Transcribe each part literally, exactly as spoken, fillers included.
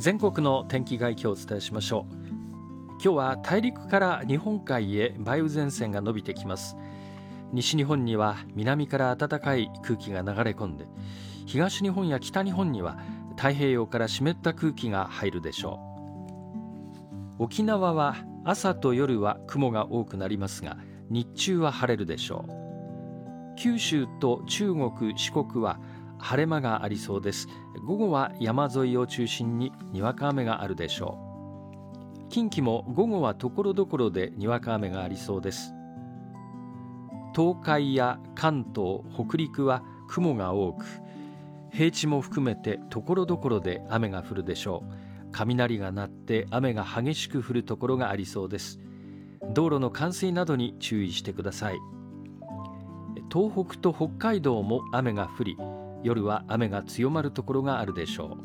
全国の天気概況をお伝えしましょう。今日は大陸から日本海へ梅雨前線が伸びてきます。西日本には南から暖かい空気が流れ込んで、東日本や北日本には太平洋から湿った空気が入るでしょう。沖縄は朝と夜は雲が多くなりますが、日中は晴れるでしょう。九州と中国、四国は晴れ間がありそうです。午後は山沿いを中心ににわか雨があるでしょう。近畿も午後はところどころでにわか雨がありそうです。東海や関東、北陸は雲が多く、平地も含めてところどころで雨が降るでしょう。雷が鳴って雨が激しく降るところがありそうです。道路の冠水などに注意してください。東北と北海道も雨が降り、夜は雨が強まるところがあるでしょ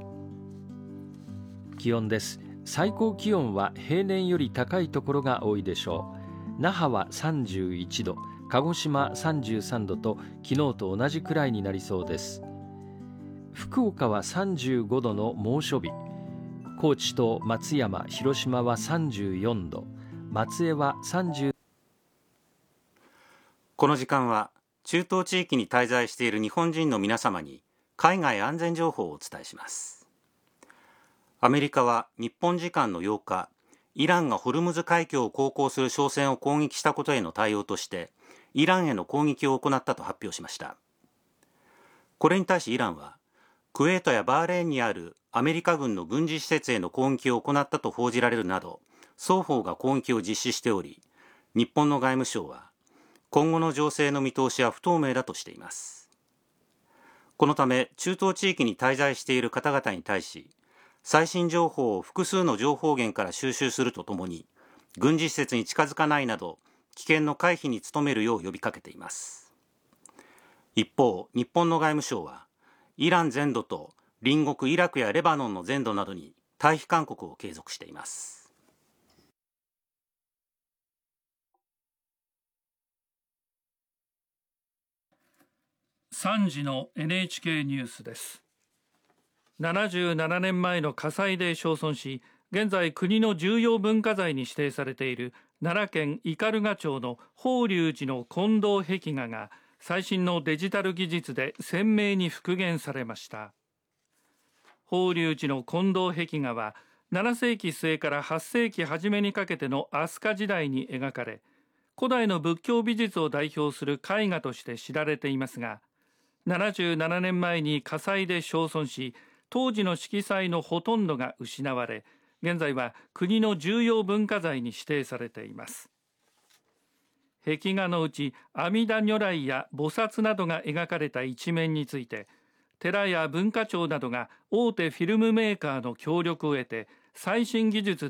う。気温です。最高気温は平年より高いところが多いでしょう。那覇はさんじゅういちど、鹿児島さんじゅうさんどと昨日と同じくらいになりそうです。福岡はさんじゅうごどの猛暑日、高知と松山、広島はさんじゅうよんど、松江はさんじゅう。 この時間は中東地域に滞在している日本人の皆様に海外安全情報をお伝えします。アメリカは日本時間のようか、イランがホルムズ海峡を航行する商船を攻撃したことへの対応としてイランへの攻撃を行ったと発表しました。これに対しイランは、クウェートやバーレーンにあるアメリカ軍の軍事施設への攻撃を行ったと報じられるなど、双方が攻撃を実施しており、日本の外務省は今後の情勢の見通しは不透明だとしています。このため中東地域に滞在している方々に対し、最新情報を複数の情報源から収集するとともに、軍事施設に近づかないなど危険の回避に努めるよう呼びかけています。一方、日本の外務省はイラン全土と隣国イラクやレバノンの全土などに退避勧告を継続しています。 さんじの エヌエイチケー ニュースです。ななじゅうななねんまえの火災で焼損し、現在国の重要文化財に指定されている奈良県斑鳩町の法隆寺の金堂壁画が最新のデジタル技術で鮮明に復元されました。法隆寺の金堂壁画はななせいきすえからはっせいき初めにかけての飛鳥時代に描かれ、古代の仏教美術を代表する絵画として知られていますが、ななじゅうななねんまえに火災で焼損し、当時の色彩のほとんどが失われ、現在は国の重要文化財に指定されています。壁画のうち阿弥陀如来や菩薩などが描かれた一面について、寺や文化庁などが大手フィルムメーカーの協力を得て最新技術